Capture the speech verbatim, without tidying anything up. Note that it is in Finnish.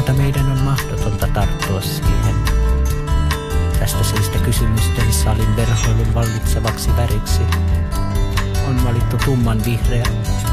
mutta meidän on mahdotonta tarttua siihen. Tästä syystä kysymysten salin verhoilun vallitsevaksi väriksi on valittu tumman vihreä